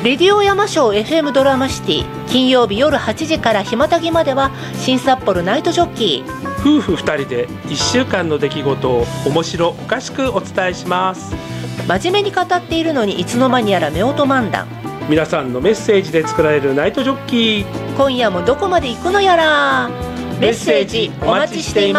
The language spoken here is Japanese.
レディオ山椒 FM ドラマシティ、金曜日夜8時からひまたぎまでは新札幌ナイトジョッキー。 夫婦2人で1週間の出来事を面白おかしくお伝えします。 真面目に語っているのにいつの間にやら夫婦漫談。 皆さんのメッセージで作られるナイトジョッキー、 今夜もどこまで行くのやら。メッセージお待ちしています。